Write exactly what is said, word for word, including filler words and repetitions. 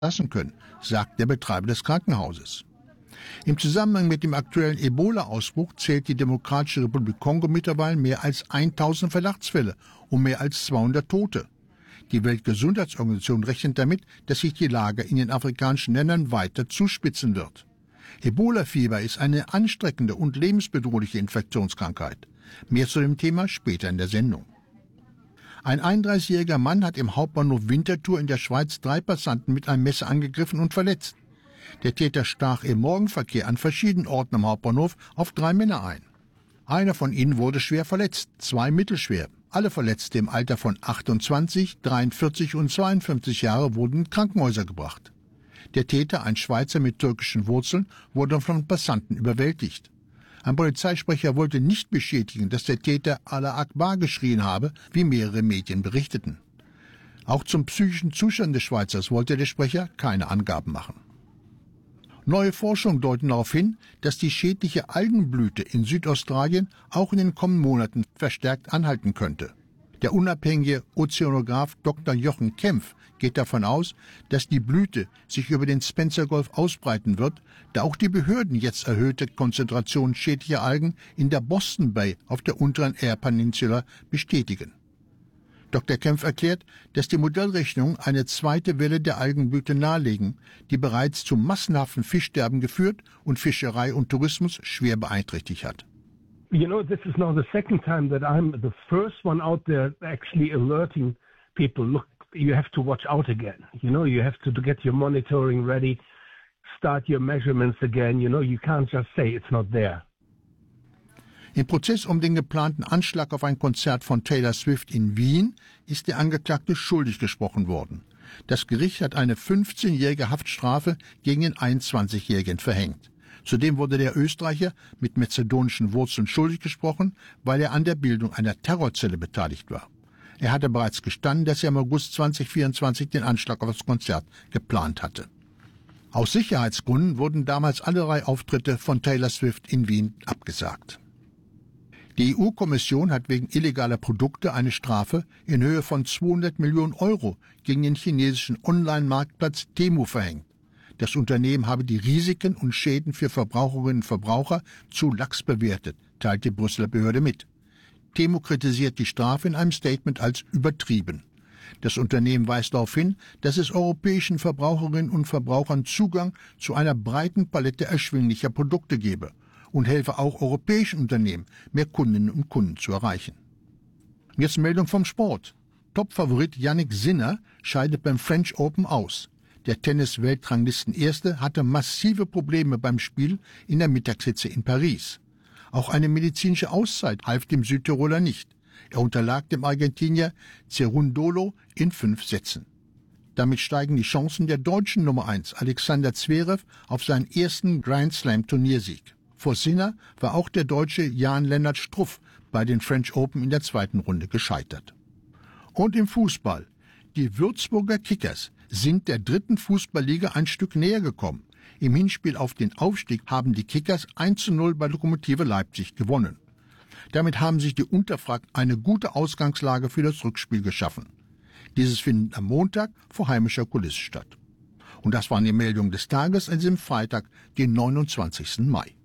lassen können, sagt der Betreiber des Krankenhauses. Im Zusammenhang mit dem aktuellen Ebola-Ausbruch zählt die Demokratische Republik Kongo mittlerweile mehr als tausend Verdachtsfälle und mehr als zweihundert Tote. Die Weltgesundheitsorganisation rechnet damit, dass sich die Lage in den afrikanischen Ländern weiter zuspitzen wird. Ebola-Fieber ist eine ansteckende und lebensbedrohliche Infektionskrankheit. Mehr zu dem Thema später in der Sendung. Ein einunddreißigjähriger Mann hat im Hauptbahnhof Winterthur in der Schweiz drei Passanten mit einem Messer angegriffen und verletzt. Der Täter stach im Morgenverkehr an verschiedenen Orten am Hauptbahnhof auf drei Männer ein. Einer von ihnen wurde schwer verletzt, zwei mittelschwer. Alle Verletzte im Alter von achtundzwanzig, dreiundvierzig und zweiundfünfzig Jahre wurden in Krankenhäuser gebracht. Der Täter, ein Schweizer mit türkischen Wurzeln, wurde von Passanten überwältigt. Ein Polizeisprecher wollte nicht bestätigen, dass der Täter Allah Akbar geschrien habe, wie mehrere Medien berichteten. Auch zum psychischen Zustand des Schweizers wollte der Sprecher keine Angaben machen. Neue Forschungen deuten darauf hin, dass die schädliche Algenblüte in Südaustralien auch in den kommenden Monaten verstärkt anhalten könnte. Der unabhängige Ozeanograph Doktor Jochen Kempf geht davon aus, dass die Blüte sich über den Spencer Golf ausbreiten wird, da auch die Behörden jetzt erhöhte Konzentrationen schädlicher Algen in der Boston Bay auf der unteren Eyre Peninsula bestätigen. Doktor Kempf erklärt, dass die Modellrechnungen eine zweite Welle der Algenblüte nahelegen, die bereits zu massenhaften Fischsterben geführt und Fischerei und Tourismus schwer beeinträchtigt hat. You know, this is now the second time that I'm the first one out there actually alerting people, look, you have to watch out again. You know, you have to get your monitoring ready, start your measurements again. You know, you can't just say it's not there. Im Prozess um den geplanten Anschlag auf ein Konzert von Taylor Swift in Wien ist der Angeklagte schuldig gesprochen worden. Das Gericht hat eine fünfzehnjährige Haftstrafe gegen den einundzwanzigjährigen verhängt. Zudem wurde der Österreicher mit mazedonischen Wurzeln schuldig gesprochen, weil er an der Bildung einer Terrorzelle beteiligt war. Er hatte bereits gestanden, dass er im August zweitausendvierundzwanzig den Anschlag auf das Konzert geplant hatte. Aus Sicherheitsgründen wurden damals alle drei Auftritte von Taylor Swift in Wien abgesagt. Die E U-Kommission hat wegen illegaler Produkte eine Strafe in Höhe von zweihundert Millionen Euro gegen den chinesischen Online-Marktplatz Temu verhängt. Das Unternehmen habe die Risiken und Schäden für Verbraucherinnen und Verbraucher zu lax bewertet, teilt die Brüsseler Behörde mit. Temu kritisiert die Strafe in einem Statement als übertrieben. Das Unternehmen weist darauf hin, dass es europäischen Verbraucherinnen und Verbrauchern Zugang zu einer breiten Palette erschwinglicher Produkte gebe und helfe auch europäischen Unternehmen, mehr Kundinnen und Kunden zu erreichen. Jetzt Meldung vom Sport. Topfavorit Jannik Sinner scheidet beim French Open aus. Der Tennis-Weltranglisten-Erste hatte massive Probleme beim Spiel in der Mittagshitze in Paris. Auch eine medizinische Auszeit half dem Südtiroler nicht. Er unterlag dem Argentinier Cerundolo in fünf Sätzen. Damit steigen die Chancen der deutschen Nummer eins Alexander Zverev auf seinen ersten Grand Slam Turniersieg. Vor Sinner war auch der Deutsche Jan-Lennart Struff bei den French Open in der zweiten Runde gescheitert. Und im Fußball. Die Würzburger Kickers sind der dritten Fußballliga ein Stück näher gekommen. Im Hinspiel auf den Aufstieg haben die Kickers eins zu null bei Lokomotive Leipzig gewonnen. Damit haben sich die Unterfrack eine gute Ausgangslage für das Rückspiel geschaffen. Dieses findet am Montag vor heimischer Kulisse statt. Und das waren die Meldungen des Tages an diesem Freitag, den neunundzwanzigsten Mai.